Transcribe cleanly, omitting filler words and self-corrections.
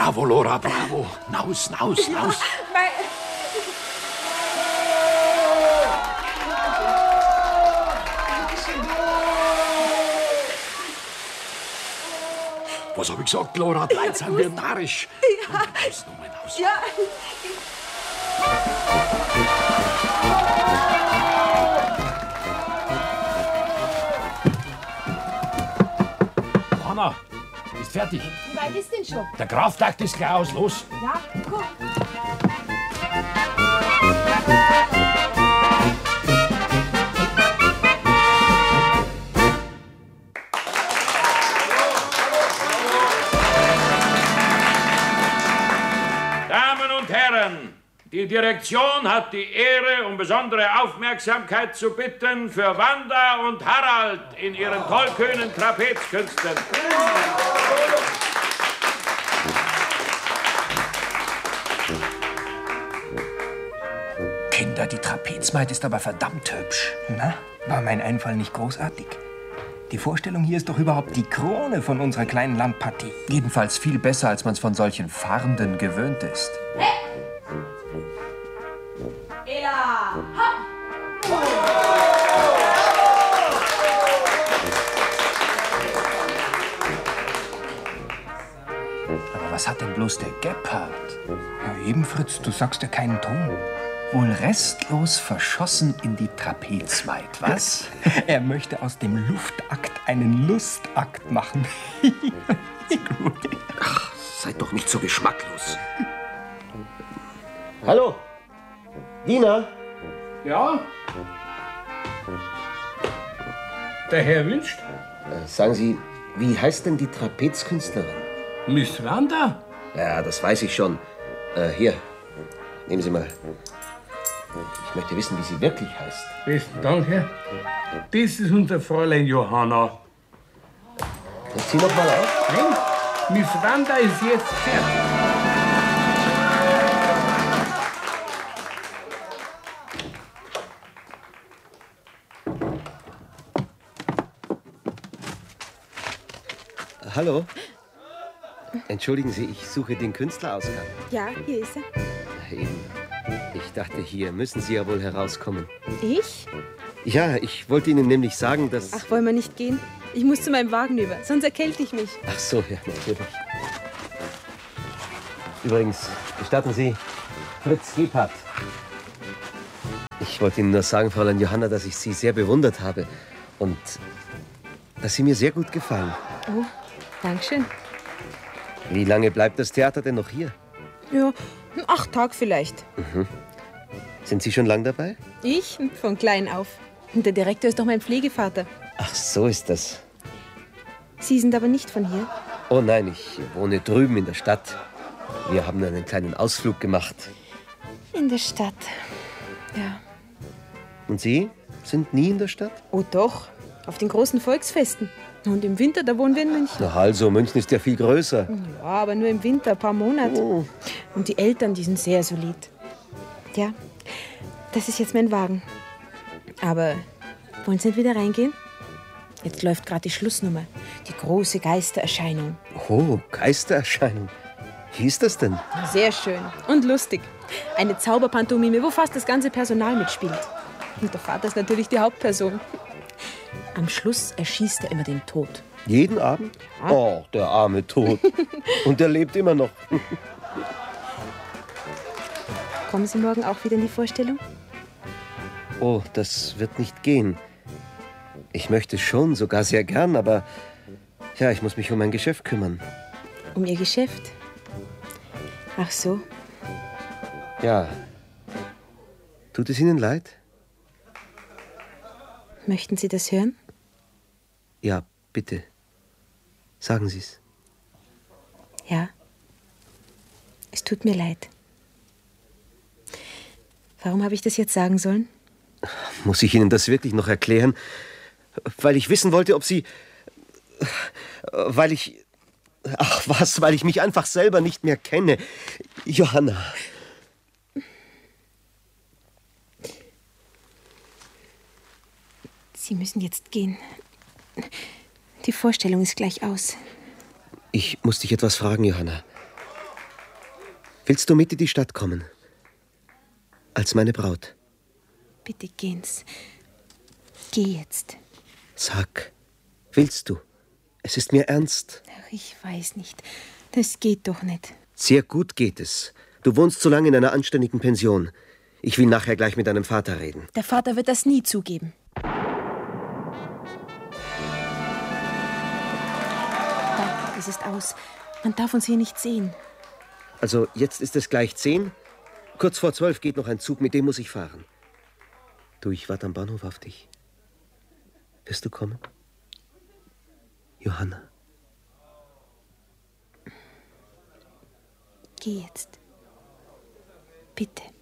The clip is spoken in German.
Bravo, Lora, bravo. Naus. Was hab ich gesagt, Lora? Leid sind wir narrisch. Ja. Nochmal raus. Ja. Johanna, ist fertig. Wie weit ist denn schon? Der Kraftakt ist gleich aus. Los. Ja, guck. Damen und Herren, die Direktion hat die Ehre, um besondere Aufmerksamkeit zu bitten für Wanda und Harald in ihren tollkühnen Trapezkünsten. Kinder, die Trapezmaid ist aber verdammt hübsch. Na, war mein Einfall nicht großartig? Die Vorstellung hier ist doch überhaupt die Krone von unserer kleinen Landpartie. Jedenfalls viel besser, als man es von solchen Fahrenden gewöhnt ist. Ela, hopp! Aber was hat denn bloß der Gebhard? Ja, eben, Fritz, du sagst ja keinen Ton. Wohl restlos verschossen in die Trapezmaid, was? Er möchte aus dem Luftakt einen Lustakt machen. Ach, seid doch nicht so geschmacklos. Hallo? Dina? Ja? Der Herr wünscht? Sagen Sie, wie heißt denn die Trapezkünstlerin? Miss Wanda? Ja, das weiß ich schon. Hier, nehmen Sie mal. Ich möchte wissen, wie sie wirklich heißt. Besten Dank, Herr. Das ist unser Fräulein Johanna. Jetzt zieh noch mal auf. Nein, Miss Wanda ist jetzt fertig. Hallo? Entschuldigen Sie, ich suche den Künstlerausgang. Ja, hier ist er. Eben. Ich dachte, hier müssen Sie ja wohl herauskommen. Ich? Ja, ich wollte Ihnen nämlich sagen, dass... Ach, wollen wir nicht gehen? Ich muss zu meinem Wagen über, sonst erkälte ich mich. Ach so, ja, natürlich. Übrigens, gestatten Sie, Fritz Gebhardt. Ich wollte Ihnen nur sagen, Fräulein Johanna, dass ich Sie sehr bewundert habe und dass Sie mir sehr gut gefallen. Oh, Dankeschön. Wie lange bleibt das Theater denn noch hier? Ja, 8 Tage vielleicht. Sind Sie schon lang dabei? Ich? Von klein auf. Und der Direktor ist doch mein Pflegevater. Ach, so ist das. Sie sind aber nicht von hier? Oh nein, ich wohne drüben in der Stadt. Wir haben einen kleinen Ausflug gemacht. In der Stadt. Ja. Und Sie sind nie in der Stadt? Oh doch, auf den großen Volksfesten. Und im Winter, da wohnen wir in München. Na also, München ist ja viel größer. Ja, aber nur im Winter, ein paar Monate. Oh. Und die Eltern, die sind sehr solid. Ja, das ist jetzt mein Wagen. Aber wollen Sie nicht wieder reingehen? Jetzt läuft gerade die Schlussnummer. Die große Geistererscheinung. Oh, Geistererscheinung. Wie ist das denn? Sehr schön und lustig. Eine Zauberpantomime, wo fast das ganze Personal mitspielt. Und der Vater ist natürlich die Hauptperson. Am Schluss erschießt er immer den Tod. Jeden Abend? Ja. Oh, der arme Tod. Und er lebt immer noch. Kommen Sie morgen auch wieder in die Vorstellung? Oh, das wird nicht gehen. Ich möchte schon, sogar sehr gern, aber ja, ich muss mich um mein Geschäft kümmern. Um Ihr Geschäft? Ach so. Ja. Tut es Ihnen leid? Möchten Sie das hören? Ja, bitte. Sagen Sie es. Ja. Es tut mir leid. Warum habe ich das jetzt sagen sollen? Muss ich Ihnen das wirklich noch erklären? Weil ich wissen wollte, ob Sie... Weil ich... Ach was, weil ich mich einfach selber nicht mehr kenne. Johanna. Sie müssen jetzt gehen. Die Vorstellung ist gleich aus. Ich muss dich etwas fragen, Johanna. Willst du mit in die Stadt kommen? Als meine Braut. Bitte gehen's. Geh jetzt. Sag, willst du? Es ist mir ernst. Ach, ich weiß nicht. Das geht doch nicht. Sehr gut geht es. Du wohnst so lange in einer anständigen Pension. Ich will nachher gleich mit deinem Vater reden. Der Vater wird das nie zugeben. Da, es ist aus. Man darf uns hier nicht sehen. Also, jetzt ist es gleich 10. Kurz vor 12 geht noch ein Zug, mit dem muss ich fahren. Du, ich warte am Bahnhof auf dich. Wirst du kommen? Johanna. Geh jetzt. Bitte.